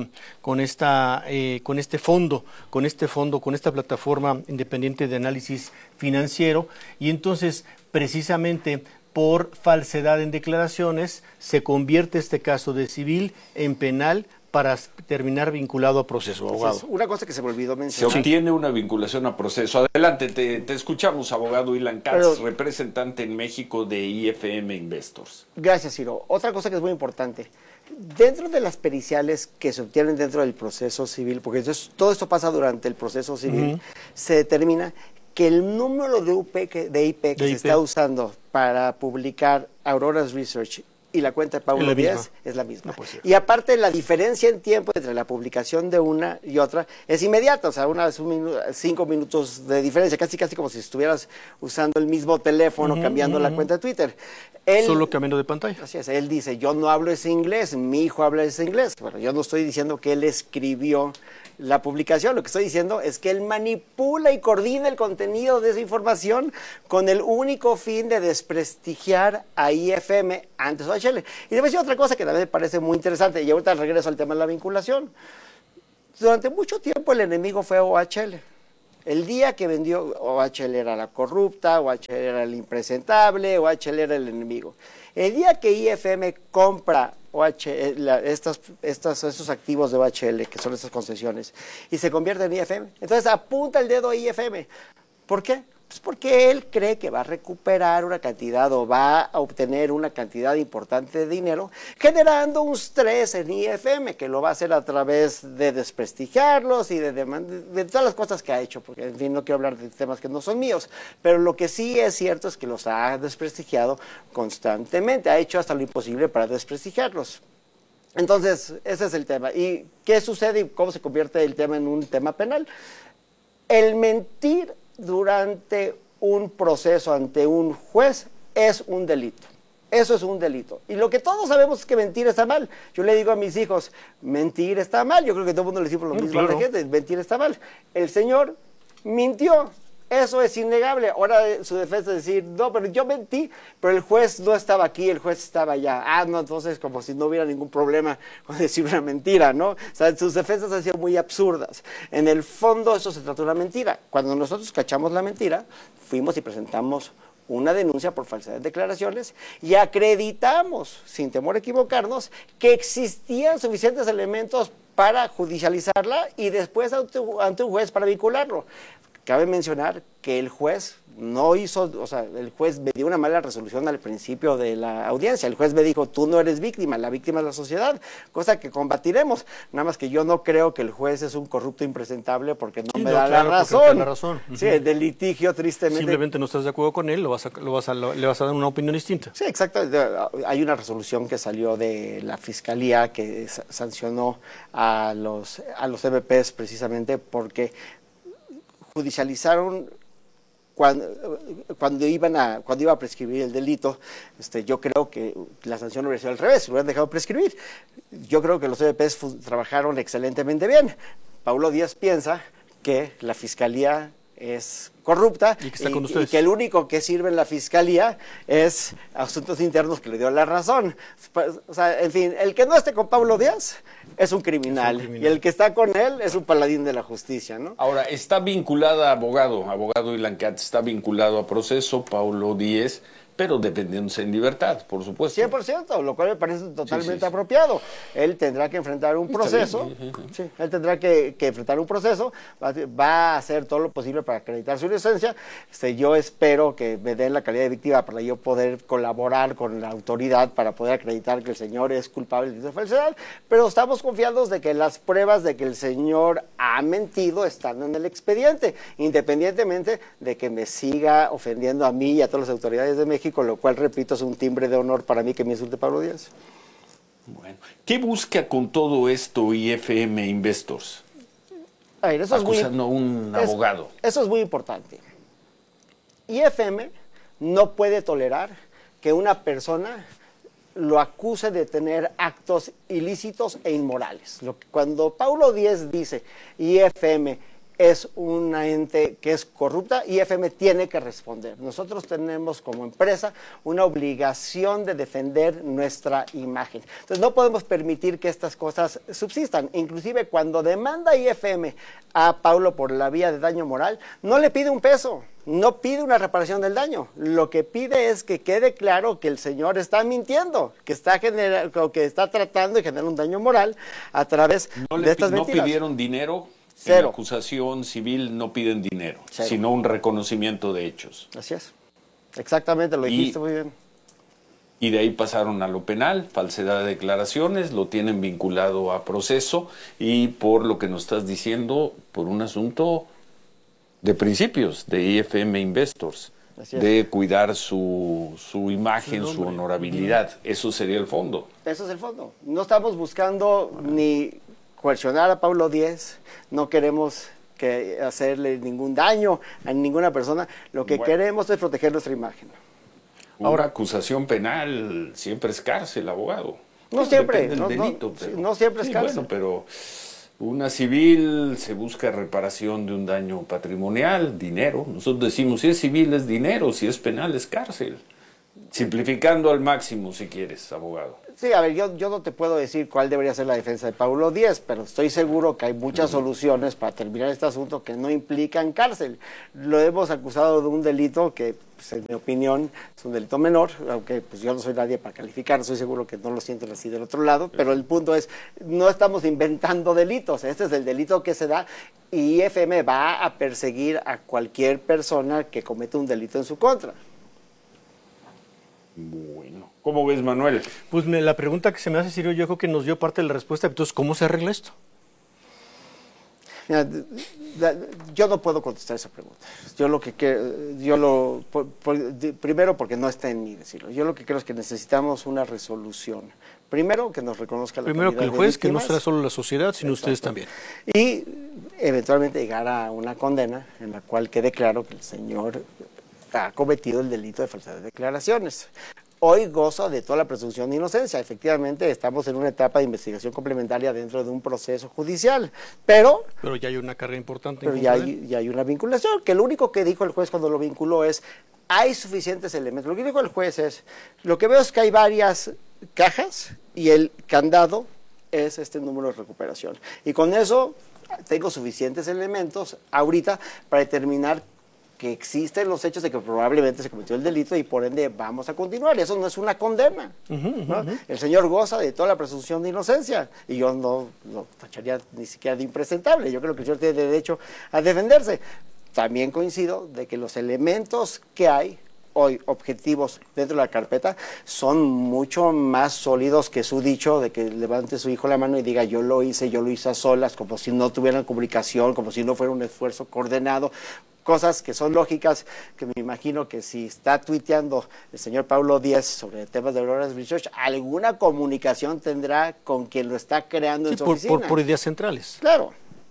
S5: plataforma independiente de análisis financiero, y entonces precisamente por falsedad en declaraciones se convierte este caso de civil en penal para terminar vinculado a proceso, abogado.
S2: Una cosa que se me olvidó mencionar.
S1: Se obtiene una vinculación a proceso. Adelante, te escuchamos, abogado Ilan Katz, representante en México de IFM Investors.
S2: Gracias, Ciro. Otra cosa que es muy importante. Dentro de las periciales que se obtienen dentro del proceso civil, porque todo esto pasa durante el proceso civil, se determina que el número de IP que se está usando para publicar Aurora's Research y la cuenta de Paulo Díaz es la misma. Y aparte, la diferencia en tiempo entre la publicación de una y otra es inmediata, o sea, una es 5 minutos de diferencia, casi como si estuvieras usando el mismo teléfono, cambiando la cuenta de Twitter.
S5: Solo cambiando de pantalla.
S2: Así es, él dice, yo no hablo ese inglés, mi hijo habla ese inglés. Bueno, yo no estoy diciendo que él escribió la publicación. Lo que estoy diciendo es que él manipula y coordina el contenido de esa información con el único fin de desprestigiar a IFM antes OHL. Y debo decir otra cosa que también me parece muy interesante, y ahorita regreso al tema de la vinculación. Durante mucho tiempo el enemigo fue OHL. El día que vendió, OHL era la corrupta, OHL era el impresentable, OHL era el enemigo. El día que IFM compra estos activos de OHL, que son estas concesiones, y se convierte en IFM, entonces apunta el dedo a IFM. ¿Por qué? Pues porque él cree que va a recuperar una cantidad o va a obtener una cantidad importante de dinero, generando un estrés en IFM, que lo va a hacer a través de desprestigiarlos y de todas las cosas que ha hecho, porque en fin no quiero hablar de temas que no son míos, pero lo que sí es cierto es que los ha desprestigiado constantemente, ha hecho hasta lo imposible para desprestigiarlos. Entonces, ese es el tema. ¿Y qué sucede y cómo se convierte el tema en un tema penal? El mentir durante un proceso ante un juez es un delito. Eso es un delito. Y lo que todos sabemos es que mentir está mal. Yo le digo a mis hijos, mentir está mal. Yo creo que todo el mundo le decimos lo mismo a la gente, mentir está mal. El señor mintió. Eso es innegable. Ahora su defensa es decir, no, pero yo mentí, pero el juez no estaba aquí, el juez estaba allá. Ah, no, entonces como si no hubiera ningún problema con decir una mentira, ¿no? O sea, sus defensas han sido muy absurdas. En el fondo eso se trata de una mentira. Cuando nosotros cachamos la mentira, fuimos y presentamos una denuncia por falsedad de declaraciones y acreditamos, sin temor a equivocarnos, que existían suficientes elementos para judicializarla y después ante un juez para vincularlo. Cabe mencionar que el juez no hizo, o sea, el juez me dio una mala resolución al principio de la audiencia. El juez me dijo, tú no eres víctima, la víctima es la sociedad, cosa que combatiremos. Nada más que yo no creo que el juez es un corrupto impresentable porque no me da la razón. Sí, del litigio, tristemente.
S5: Simplemente no estás de acuerdo con él, le vas a dar una opinión distinta.
S2: Sí, exacto. Hay una resolución que salió de la Fiscalía que sancionó a los MPs precisamente porque judicializaron cuando iba a prescribir el delito. Yo creo que la sanción hubiera sido al revés, lo hubieran dejado prescribir. Yo creo que los EPs trabajaron excelentemente bien. Paulo Díaz piensa que la Fiscalía es corrupta y que el único que sirve en la Fiscalía es Asuntos Internos, que le dio la razón. O sea, en fin, el que no esté con Paulo Díaz es un criminal, y el que está con él es un paladín de la justicia, ¿no?
S1: Ahora, está vinculada abogado Ilan Katz, está vinculado a proceso, Paulo Díaz, pero defendiéndose en libertad, por supuesto.
S2: 100%, lo cual me parece totalmente apropiado. Él tendrá que enfrentar un proceso, él tendrá que enfrentar un proceso, va a hacer todo lo posible para acreditar su inocencia. Yo espero que me den la calidad de víctima para yo poder colaborar con la autoridad para poder acreditar que el señor es culpable de falsedad, pero estamos confiados de que las pruebas de que el señor ha mentido están en el expediente, independientemente de que me siga ofendiendo a mí y a todas las autoridades de México, lo cual, repito, es un timbre de honor para mí que me insulte Pablo Díaz.
S1: Bueno, ¿qué busca con todo esto IFM Investors?
S2: A ver,
S1: acusando a un abogado.
S2: Eso es muy importante. IFM no puede tolerar que una persona lo acuse de tener actos ilícitos e inmorales. Cuando Paulo Díaz dice IFM es una ente que es corrupta, IFM tiene que responder. Nosotros tenemos como empresa una obligación de defender nuestra imagen. Entonces no podemos permitir que estas cosas subsistan. Inclusive cuando demanda IFM a Paulo por la vía de daño moral, no le pide un peso, no pide una reparación del daño. Lo que pide es que quede claro que el señor está mintiendo, que está tratando de generar un daño moral a través de estas mentiras.
S1: ¿No pidieron dinero?
S2: Cero.
S1: En la acusación civil no piden dinero, sino un reconocimiento de hechos.
S2: Así es. Exactamente, lo dijiste muy bien.
S1: Y de ahí pasaron a lo penal, falsedad de declaraciones, lo tienen vinculado a proceso y por lo que nos estás diciendo, por un asunto de principios de IFM Investors, de cuidar su imagen, su honorabilidad. Eso sería el fondo.
S2: Eso es el fondo. No estamos buscando ni coercionar a Paulo Díaz, no queremos hacerle ningún daño a ninguna persona, lo que queremos es proteger nuestra imagen.
S1: Ahora, acusación penal siempre es cárcel, abogado.
S2: No siempre,
S1: no siempre es cárcel.
S2: Bueno,
S1: Una civil se busca reparación de un daño patrimonial, dinero. Nosotros decimos, si es civil es dinero, si es penal es cárcel. Simplificando al máximo, si quieres, abogado.
S2: Sí, a ver, yo no te puedo decir cuál debería ser la defensa de Paulo Díez, pero estoy seguro que hay muchas soluciones para terminar este asunto que no implican cárcel. Lo hemos acusado de un delito que, pues, en mi opinión, es un delito menor, aunque pues yo no soy nadie para calificar, estoy seguro que no lo sienten así del otro lado, pero el punto es, no estamos inventando delitos, este es el delito que se da y IFM va a perseguir a cualquier persona que cometa un delito en su contra.
S1: Bueno, ¿cómo ves, Manuel?
S5: Pues la pregunta que se me hace, Ciro, yo creo que nos dio parte de la respuesta. Entonces, ¿cómo se arregla esto?
S2: Mira, yo no puedo contestar esa pregunta. Primero porque no está en mí decirlo. Yo lo que creo es que necesitamos una resolución. Primero, que nos reconozca la
S5: Primero que el juez, que no será solo la sociedad, sino
S2: Exacto.
S5: ustedes también.
S2: Y eventualmente llegar a una condena en la cual quede claro que el señor ha cometido el delito de falsedad de declaraciones. Hoy goza de toda la presunción de inocencia. Efectivamente, estamos en una etapa de investigación complementaria dentro de un proceso judicial, pero
S5: ya hay una carga importante.
S2: Pero ya hay una vinculación, que lo único que dijo el juez cuando lo vinculó es, hay suficientes elementos. Lo que dijo el juez es, lo que veo es que hay varias cajas y el candado es este número de recuperación. Y con eso tengo suficientes elementos ahorita para determinar que existen los hechos de que probablemente se cometió el delito y por ende vamos a continuar. Eso no es una condena. ¿No? El señor goza de toda la presunción de inocencia y yo no lo tacharía ni siquiera de impresentable. Yo creo que el señor tiene derecho a defenderse. También coincido de que los elementos que hay hoy objetivos dentro de la carpeta son mucho más sólidos que su dicho de que levante su hijo la mano y diga yo lo hice a solas, como si no tuvieran comunicación, como si no fuera un esfuerzo coordinado. Cosas que son lógicas, que me imagino que si está tuiteando el señor Paulo Díez sobre temas de Aurora Research, alguna comunicación tendrá con quien lo está creando en su oficina.
S5: Por ideas centrales.
S2: Claro,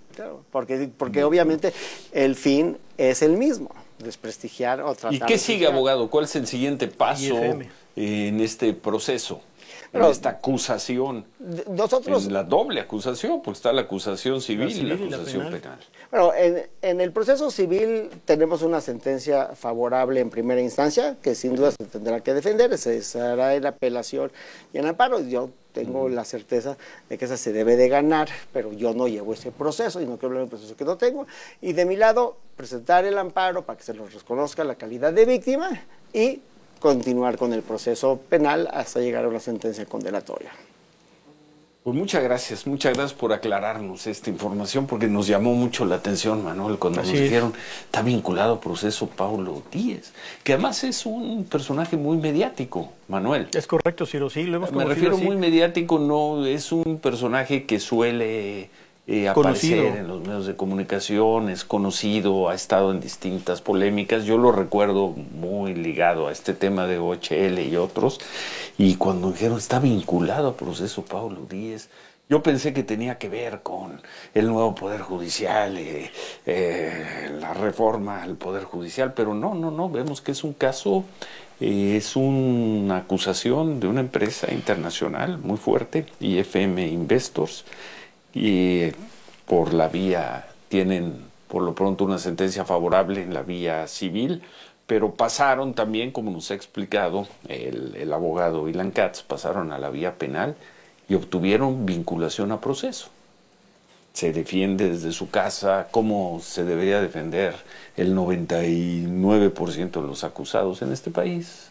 S2: porque obviamente el fin es el mismo, desprestigiar o tratar.
S1: ¿Y qué sigue, abogado? ¿Cuál es el siguiente paso en este proceso? En esta acusación, en la doble acusación, porque está la acusación civil y la acusación penal.
S2: Bueno, en el proceso civil tenemos una sentencia favorable en primera instancia, que sin duda se tendrá que defender, se hará en apelación y en amparo. Yo tengo la certeza de que esa se debe de ganar, pero yo no llevo ese proceso y no quiero hablar de un proceso que no tengo. Y de mi lado, presentar el amparo para que se nos reconozca la calidad de víctima y continuar con el proceso penal hasta llegar a una sentencia condenatoria.
S1: Pues muchas gracias por aclararnos esta información, porque nos llamó mucho la atención, Manuel, cuando nos dijeron, está vinculado al proceso Paulo Díez, que además es un personaje muy mediático, Manuel.
S5: Es correcto, Ciro, sí, lo hemos conocido.
S1: Me refiero muy mediático, no es un personaje que suele aparecer en los medios de comunicación, es conocido, ha estado en distintas polémicas. Yo lo recuerdo muy ligado a este tema de OHL y otros, y cuando dijeron está vinculado al proceso Paulo Díez, yo pensé que tenía que ver con el nuevo Poder Judicial, la reforma al Poder Judicial, pero no, vemos que es un caso, es una acusación de una empresa internacional muy fuerte, IFM Investors, y por la vía, tienen por lo pronto una sentencia favorable en la vía civil, pero pasaron también, como nos ha explicado el abogado Ilan Katz, pasaron a la vía penal y obtuvieron vinculación a proceso. Se defiende desde su casa como se debería defender el 99% de los acusados en este país.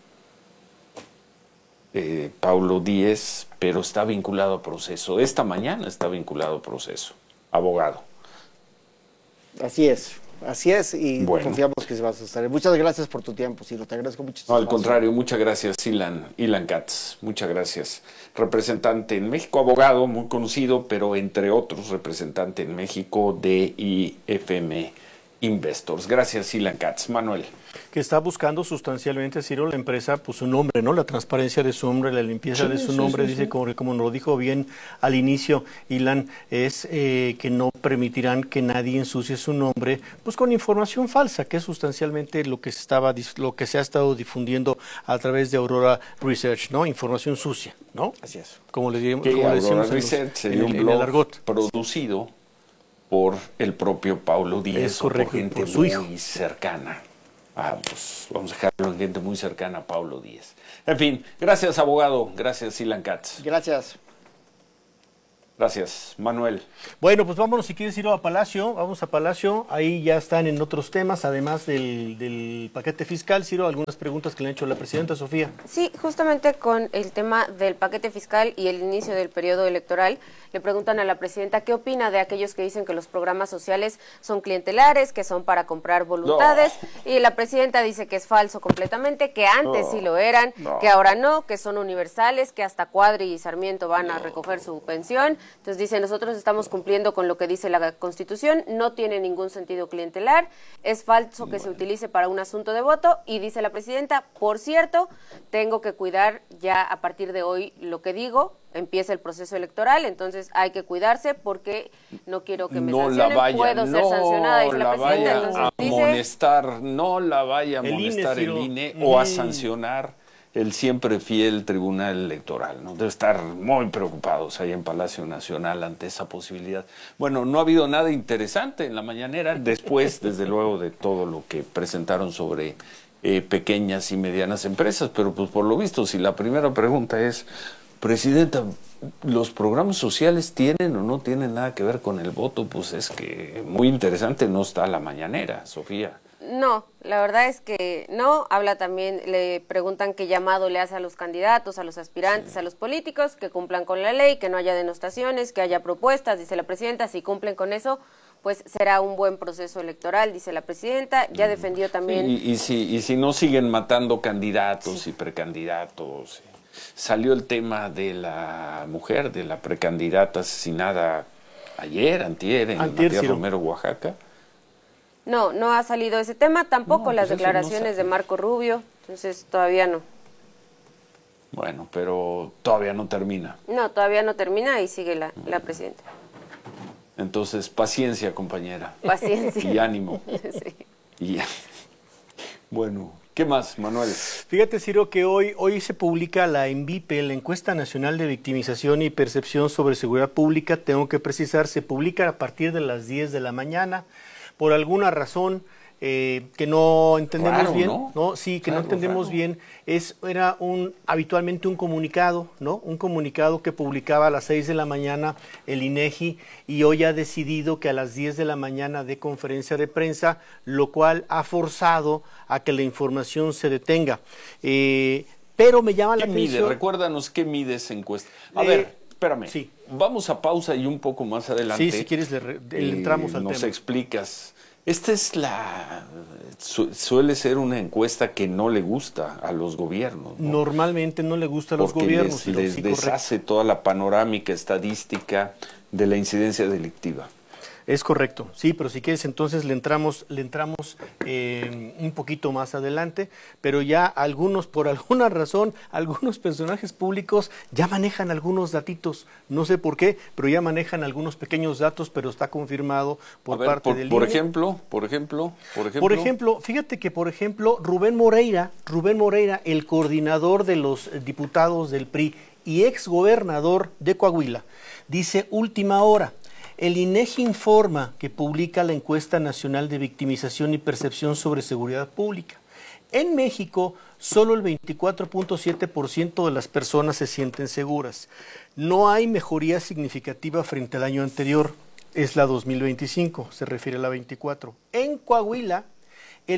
S1: Paulo Díez, pero está vinculado a proceso. Esta mañana está vinculado a proceso. Abogado.
S2: Así es, y confiamos que se va a suceder. Muchas gracias por tu tiempo, Ciro, te agradezco mucho.
S1: No, al contrario, muchas gracias, Ilan Katz, muchas gracias. Representante en México, abogado muy conocido, pero entre otros representante en México de IFM Investors. Gracias, Ilan Katz. Manuel.
S5: Que está buscando sustancialmente, Ciro, la empresa, pues su nombre, ¿no? La transparencia de su nombre, la limpieza de su nombre, dice, como nos lo dijo bien al inicio, Ilan, es que no permitirán que nadie ensucie su nombre, pues con información falsa, que es sustancialmente lo que se ha estado difundiendo a través de Aurora Research, ¿no? Información sucia, ¿no?
S1: Así es.
S5: Como le
S1: Aurora
S5: decimos
S1: Research sería un blog producido por el propio Paulo Díez,
S5: es correcto,
S1: por gente
S5: por su hijo.
S1: muy cercana. Pues vamos a dejarlo en gente muy cercana a Paulo Díez. En fin, gracias, abogado. Gracias, Ilan Katz.
S2: Gracias.
S1: Gracias, Manuel.
S5: Bueno, pues vámonos, si quieres ir a Palacio, vamos a Palacio, ahí ya están en otros temas, además del paquete fiscal. Ciro, algunas preguntas que le han hecho a la presidenta Sofía.
S7: Sí, justamente con el tema del paquete fiscal y el inicio del periodo electoral, le preguntan a la presidenta qué opina de aquellos que dicen que los programas sociales son clientelares, que son para comprar voluntades, y la presidenta dice que es falso completamente, que antes sí lo eran, que ahora no, que son universales, que hasta Cuadri y Sarmiento van a recoger su pensión. Entonces dice, nosotros estamos cumpliendo con lo que dice la Constitución, no tiene ningún sentido clientelar, es falso que se utilice para un asunto de voto, y dice la presidenta, por cierto, tengo que cuidar ya a partir de hoy lo que digo, empieza el proceso electoral, entonces hay que cuidarse porque no quiero que me sancionen, puedo ser sancionada, dice la presidenta. Entonces
S1: Amonestar, no la vaya a amonestar el INE o a sancionar el siempre fiel Tribunal Electoral, ¿no? Debe estar muy preocupados ahí en Palacio Nacional ante esa posibilidad. Bueno, no ha habido nada interesante en la mañanera, después, desde luego, de todo lo que presentaron sobre pequeñas y medianas empresas, pero pues por lo visto, si la primera pregunta es, Presidenta, ¿los programas sociales tienen o no tienen nada que ver con el voto? Pues es que muy interesante no está la mañanera, Sofía.
S7: No, la verdad es que no. Habla también, le preguntan qué llamado le hace a los candidatos, a los aspirantes, a los políticos, que cumplan con la ley, que no haya denostaciones, que haya propuestas, dice la presidenta. Si cumplen con eso, pues será un buen proceso electoral, dice la presidenta. Ya defendió también...
S1: Y si no siguen matando candidatos y precandidatos... Salió el tema de la mujer, de la precandidata asesinada antier, en Matías Romero, Oaxaca.
S7: No ha salido ese tema, tampoco las declaraciones de Marco Rubio, entonces todavía no.
S1: Bueno, pero todavía no termina.
S7: No, todavía no termina y sigue la presidenta.
S1: Entonces, paciencia, compañera.
S7: Paciencia.
S1: Y ánimo.
S7: Sí.
S1: Y bueno, ¿qué más, Manuel?
S5: Fíjate, Ciro, que hoy se publica la ENVIPE, la Encuesta Nacional de Victimización y Percepción sobre Seguridad Pública. Tengo que precisar, se publica a partir de las 10 de la mañana. Por alguna razón que no entendemos
S1: raro,
S5: bien,
S1: ¿no?
S5: Sí, que no entendemos bien, era habitualmente un comunicado, ¿no? Un comunicado que publicaba a las 6 de la mañana el INEGI, y hoy ha decidido que a las 10 de la mañana dé conferencia de prensa, lo cual ha forzado a que la información se detenga. Pero me llama la atención...
S1: ¿Qué mide? Recuérdanos qué mide esa encuesta. A ver, espérame. Sí. Vamos a pausa y un poco más adelante.
S5: Sí, si quieres le entramos al tema.
S1: Nos explicas. Esta es suele ser una encuesta que no le gusta a los gobiernos, ¿no?
S5: Normalmente no le gusta a los gobiernos.
S1: Les deshace toda la panorámica estadística de la incidencia delictiva.
S5: Es correcto, sí, pero si quieres entonces le entramos un poquito más adelante, pero ya por alguna razón, algunos personajes públicos ya manejan algunos datitos, no sé por qué, pero ya manejan algunos pequeños datos, pero está confirmado por parte del INE.
S1: Por ejemplo,
S5: fíjate que Rubén Moreira, el coordinador de los diputados del PRI y exgobernador de Coahuila, dice última hora. El INEGI informa que publica la Encuesta Nacional de Victimización y Percepción sobre Seguridad Pública. En México, solo el 24.7% de las personas se sienten seguras. No hay mejoría significativa frente al año anterior, es la 2025, se refiere a la 24. En Coahuila, el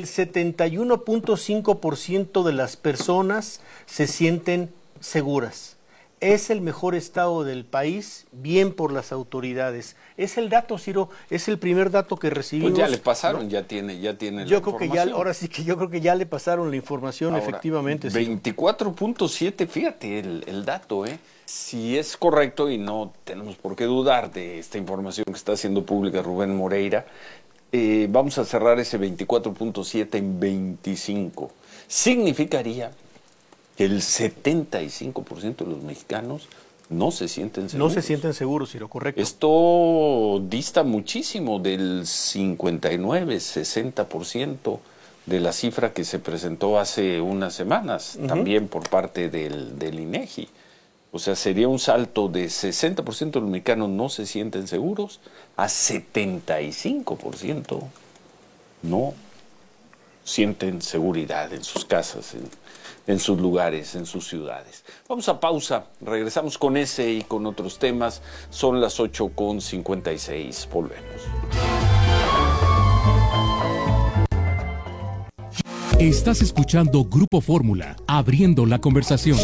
S5: 71.5% de las personas se sienten seguras. Es el mejor estado del país, bien por las autoridades. Es el dato, Ciro, es el primer dato que recibimos.
S1: Pues ya le pasaron, ¿no? ya tiene la información.
S5: Ahora sí que yo creo que ya le pasaron la información, efectivamente.
S1: 24.7, fíjate el dato, si es correcto, y no tenemos por qué dudar de esta información que está haciendo pública Rubén Moreira, vamos a cerrar ese 24.7 en 25. Significaría que el 75% de los mexicanos no se sienten seguros.
S5: No se sienten seguros, Ciro, correcto.
S1: Esto dista muchísimo del 59-60% de la cifra que se presentó hace unas semanas, también por parte del INEGI. O sea, sería un salto de 60% de los mexicanos no se sienten seguros a 75% no sienten seguridad en sus casas, en sus lugares, en sus ciudades. Vamos a pausa, regresamos con ese y con otros temas. Son las 8:56, volvemos.
S8: Estás escuchando Grupo Fórmula, abriendo la conversación.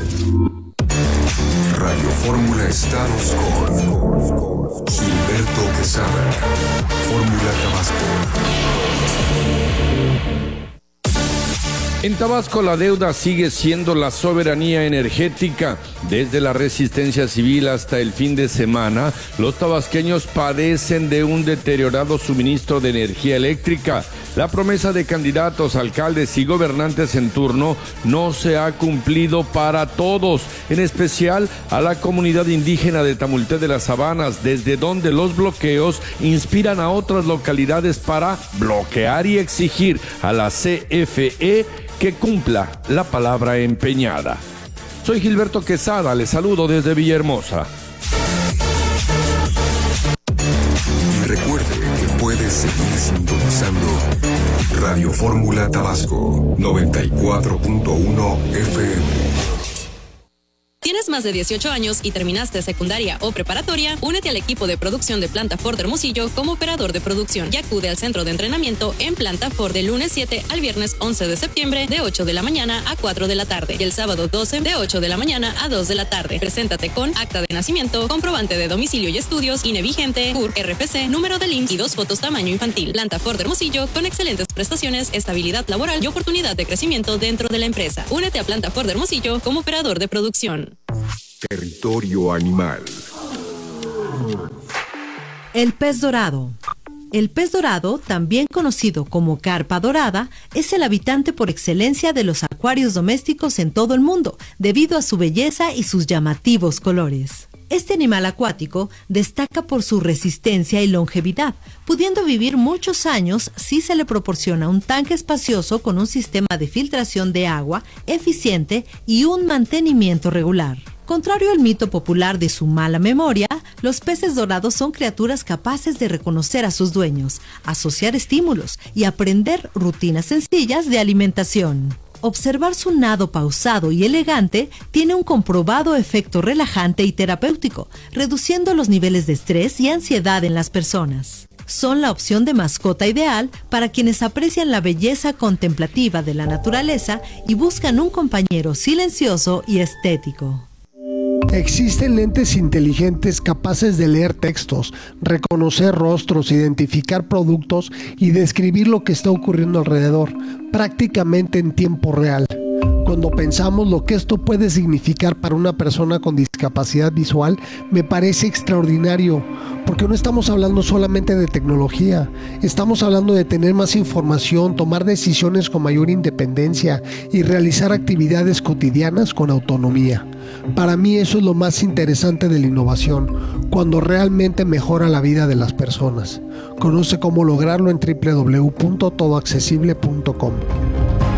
S19: Radio Fórmula Estados con Gilberto Quesada, Fórmula Tabasco.
S10: En Tabasco la deuda sigue siendo la soberanía energética. Desde la resistencia civil hasta el fin de semana, los tabasqueños padecen de un deteriorado suministro de energía eléctrica. La promesa de candidatos, alcaldes y gobernantes en turno no se ha cumplido para todos, en especial a la comunidad indígena de Tamulté de las Sabanas, desde donde los bloqueos inspiran a otras localidades para bloquear y exigir a la CFE que cumpla la palabra empeñada. Soy Gilberto Quesada, les saludo desde Villahermosa.
S19: Y recuerde que puede seguir sintonizando Radio Fórmula Tabasco 94.1 FM.
S3: ¿Tienes más de 18 años y terminaste secundaria o preparatoria? Únete al equipo de producción de Planta Ford Hermosillo como operador de producción y acude al centro de entrenamiento en Planta Ford del lunes 7 al viernes 11 de septiembre de 8 de la mañana a 4 de la tarde y el sábado 12 de 8 de la mañana a 2 de la tarde. Preséntate con acta de nacimiento, comprobante de domicilio y estudios, INE vigente, CUR, RFC, número de IMSS y 2 fotos tamaño infantil. Planta Ford Hermosillo con excelentes prestaciones, estabilidad laboral y oportunidad de crecimiento dentro de la empresa. Únete a Planta Ford Hermosillo como operador de producción.
S19: Territorio animal.
S20: El pez dorado. El pez dorado, también conocido como carpa dorada, es el habitante por excelencia de los acuarios domésticos en todo el mundo, debido a su belleza y sus llamativos colores. Este animal acuático destaca por su resistencia y longevidad, pudiendo vivir muchos años si se le proporciona un tanque espacioso con un sistema de filtración de agua eficiente y un mantenimiento regular. Contrario al mito popular de su mala memoria, los peces dorados son criaturas capaces de reconocer a sus dueños, asociar estímulos y aprender rutinas sencillas de alimentación. Observar su nado pausado y elegante tiene un comprobado efecto relajante y terapéutico, reduciendo los niveles de estrés y ansiedad en las personas. Son la opción de mascota ideal para quienes aprecian la belleza contemplativa de la naturaleza y buscan un compañero silencioso y estético.
S11: Existen lentes inteligentes capaces de leer textos, reconocer rostros, identificar productos y describir lo que está ocurriendo alrededor, prácticamente en tiempo real. Cuando pensamos lo que esto puede significar para una persona con discapacidad visual, me parece extraordinario, porque no estamos hablando solamente de tecnología, estamos hablando de tener más información, tomar decisiones con mayor independencia y realizar actividades cotidianas con autonomía. Para mí eso es lo más interesante de la innovación, cuando realmente mejora la vida de las personas. Conoce cómo lograrlo en www.todoaccesible.com.